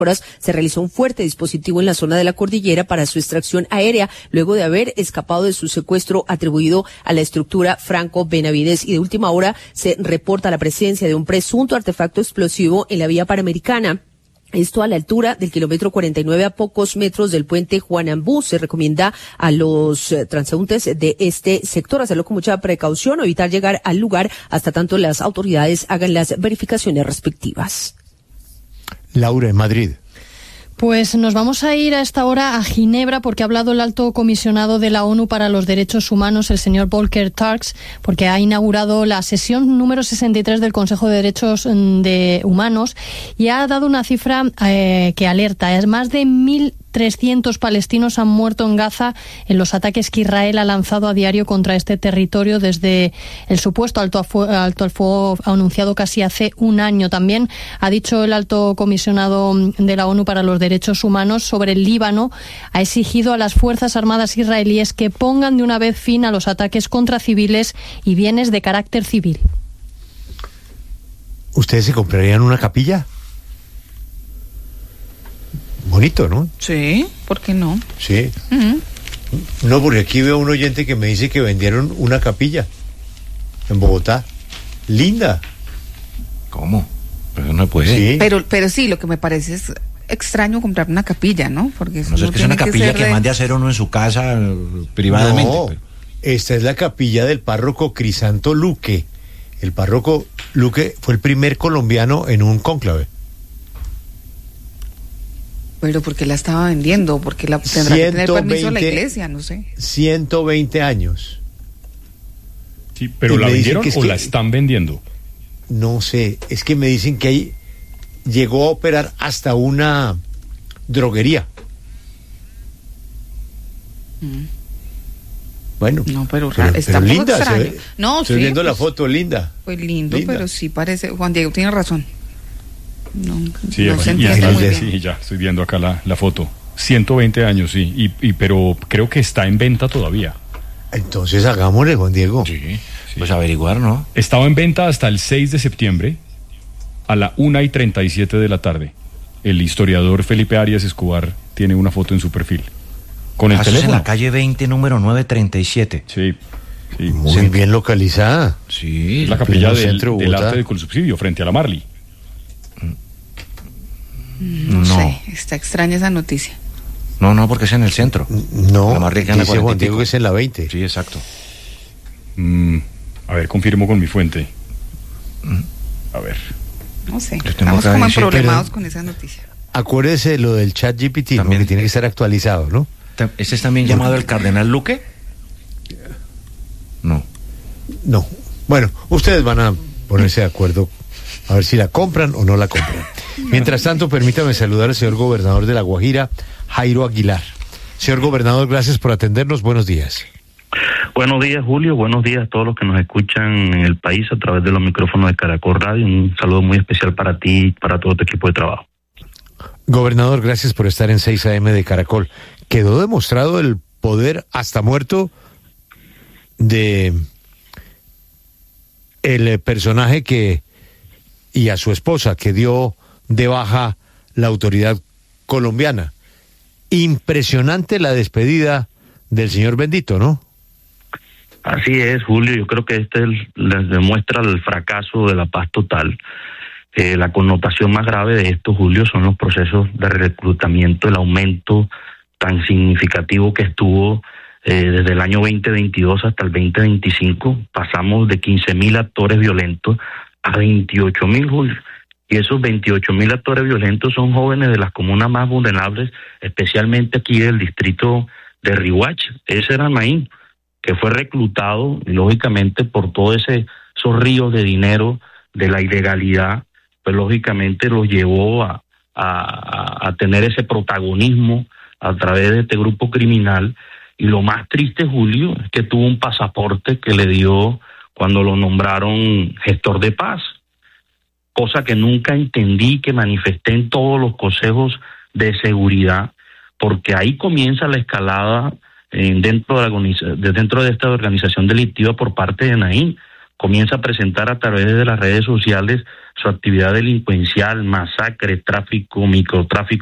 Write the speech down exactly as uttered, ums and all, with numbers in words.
horas se realizó un fuerte dispositivo en la zona de la cordillera para su extracción aérea, luego de haber escapado de su secuestro atribuido a la estructura Franco Benavides. Y de última hora se reporta la presencia de un presunto artefacto explosivo en la vía panamericana. Esto a la altura del kilómetro cuarenta y nueve, a pocos metros del puente Juanambú. Se recomienda a los eh, transeúntes de este sector hacerlo con mucha precaución o evitar llegar al lugar hasta tanto las autoridades hagan las verificaciones respectivas. Laura, en Madrid. Pues nos vamos a ir a esta hora a Ginebra porque ha hablado el alto comisionado de la ONU para los Derechos Humanos, el señor Volker Turk, porque ha inaugurado la sesión número sesenta y tres del Consejo de Derechos de Humanos y ha dado una cifra eh, que alerta. Es más de mil trescientos palestinos han muerto en Gaza en los ataques que Israel ha lanzado a diario contra este territorio desde el supuesto alto, alto al fuego anunciado casi hace un año. También ha dicho el alto comisionado de la ONU para los Derechos Humanos sobre el Líbano, ha exigido a las Fuerzas Armadas israelíes que pongan de una vez fin a los ataques contra civiles y bienes de carácter civil. ¿Ustedes se comprarían una capilla? Bonito, ¿no? Sí, ¿por qué no? Sí. Uh-huh. No, porque aquí veo un oyente que me dice que vendieron una capilla en Bogotá. Linda. ¿Cómo? Pero no puede. Sí. Pero, pero sí, lo que me parece es extraño comprar una capilla, ¿no? Porque no sé, es que es una capilla que, que mande a hacer uno en su casa privadamente. No, pero... esta es la capilla del párroco Crisanto Luque. El párroco Luque fue el primer colombiano en un cónclave. Pero porque la estaba vendiendo, porque la tendrá que tener permiso de la iglesia, no sé. ciento veinte años. Sí, pero ¿la vendieron o la están vendiendo? No sé, es que me dicen que ahí llegó a operar hasta una droguería. Mm. Bueno, no, pero, pero, está pero muy linda, extraño. ve, no, estoy sí, viendo pues, la foto, linda. Pues lindo, linda. Pero sí parece, Juan Diego tiene razón. No, sí, no se y entiende muy bien. Sí, ya estoy viendo acá la, la foto. ciento veinte años, sí, y, y pero creo que está en venta todavía. Entonces hagámosle, Juan Diego. Sí, sí. Pues averiguar, ¿no? Estaba en venta hasta el seis de septiembre a la una y treinta y siete de la tarde. El historiador Felipe Arias Escobar tiene una foto en su perfil. Con el ah, teléfono. En la calle veinte, número novecientos treinta y siete. Sí. sí. Muy sí. bien localizada. Sí. Es la capilla del, del arte de Colsubsidio, frente a la Marley. No, no sé, está extraña esa noticia. No, no, porque es en el centro. No, la Marley dice Juan Diego que es en la veinte. Sí, exacto. Mm, a ver, confirmo con mi fuente. A ver. No sé, estamos como en problemados pero, con esa noticia. Acuérdese lo del chat G P T, ¿no? Que tiene que estar actualizado, ¿no? ¿Ese es también llamado el Cardenal Luque? No. No. Bueno, ustedes van a ponerse de acuerdo a ver si la compran o no la compran. Mientras tanto, permítame saludar al señor gobernador de La Guajira, Jairo Aguilar. Señor gobernador, gracias por atendernos. Buenos días. Buenos días, Julio. Buenos días a todos los que nos escuchan en el país a través de los micrófonos de Caracol Radio. Un saludo muy especial para ti y para todo tu equipo de trabajo. Gobernador, gracias por estar en seis A M de Caracol. Quedó demostrado el poder hasta muerto de el personaje que y a su esposa que dio de baja la autoridad colombiana. Impresionante la despedida del señor Bendito, ¿no? Así es, Julio. Yo creo que este les demuestra el fracaso de la paz total. Eh, la connotación más grave de esto, Julio, son los procesos de reclutamiento, el aumento tan significativo que estuvo eh, desde el año veinte veintidós hasta el veinte veinticinco. Pasamos de quince mil actores violentos a veintiocho mil, Julio. Y esos veintiocho mil actores violentos son jóvenes de las comunas más vulnerables, especialmente aquí del distrito de Rihuacha. Ese era Naín, que fue reclutado, y lógicamente, por todo ese esos ríos de dinero de la ilegalidad, pues lógicamente los llevó a, a, a tener ese protagonismo a través de este grupo criminal. Y lo más triste, Julio, es que tuvo un pasaporte que le dio cuando lo nombraron gestor de paz, cosa que nunca entendí, que manifesté en todos los consejos de seguridad, porque ahí comienza la escalada eh, dentro, de la, de, dentro de esta organización delictiva por parte de Naín, comienza a presentar a través de las redes sociales su actividad delincuencial, masacre, tráfico, microtráfico